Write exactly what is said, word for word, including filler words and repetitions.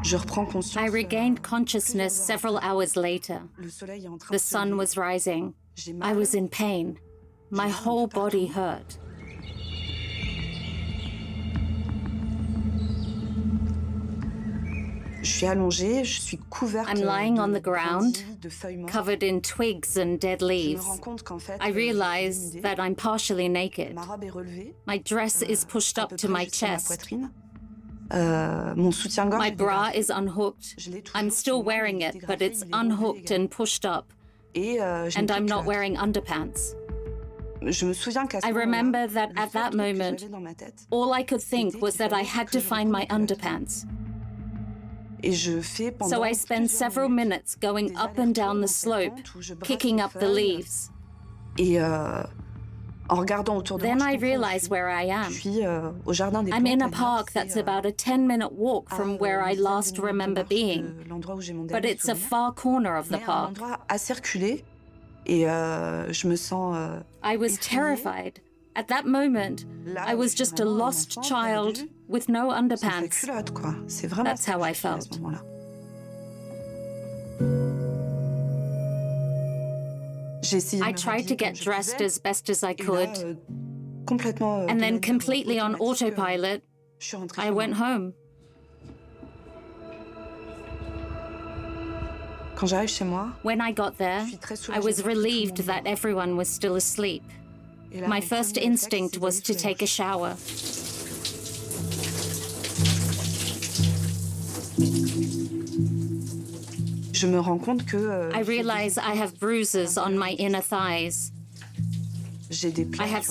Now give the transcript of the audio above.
Je reprends I conscience. regained consciousness several hours later. Le soleil est en train The de se sun lever. was rising. J'ai I mal. was in pain. My whole body hurt. Je suis allongée, je suis couverte I'm lying de on the ground, brindilles, de feuilles mortes. covered in twigs and dead Je me leaves. rends compte qu'en fait, I euh, j'ai realize une idée. that I'm partially naked. Ma robe est relevée, My dress is pushed à up peu to près my jusqu'à ma chest. poitrine. Euh, mon soutien-gorge My est bra dégaré. is unhooked. Je l'ai toujours I'm sur still moi, mais wearing il est it, but dégrafé, it's il est relevé unhooked également. and pushed up, Et euh, je n'ai and plus I'm de not culotte. wearing underpants. Je me souviens qu'à ce I moment-là, remember that le at seul that truc que moment, j'avais dans ma tête, all I could think c'était was qu'il that I fallait had que to je find my retrouve une culotte. underpants. Et je fais pendant So I spend plusieurs several minutes minutes going des up and down the allers-retours dans cette slope, pente où je brasse kicking les up the feuilles. leaves. Et euh, en regardant autour de Then moi, I je comprends où je realize suis. where I Je am. suis euh, au jardin des I'm plantes. in a à Niort, park c'est, that's euh, about a ten minute walk à, from euh, where une I dizaine de last minutes de remember marche being, de l'endroit où j'ai mon but dernier it's a souvenir. far corner of the Mais un park. endroit assez reculé. Et euh, je me sens euh, I was effrayée. terrified. At that moment, Là, I je was suis just a vraiment un lost enfant child perdu, with no sans sa underpants. culotte, quoi. C'est vraiment That's ça how que I je suis à ce felt. moment-là. J'ai essayé de I me tried to rhabiller comme get je dressed pouvais. as best as I Et là, could, euh, complètement, euh, and de then manière, euh, completely on automatique, euh, autopilot, je suis rentrée I chez went moi. home. Quand j'arrive chez moi, When I got there, je suis très I soulagée de was voir que tout le relieved monde that dort. everyone was still asleep. Et là, My mon first premier réflexe, instinct c'est was d'aller to sous la take a douche. shower. Je me rends compte que euh, I j'ai des realize I have éponges bruises à on l'intérieur my du inner vestiaire. thighs. J'ai des I plaques have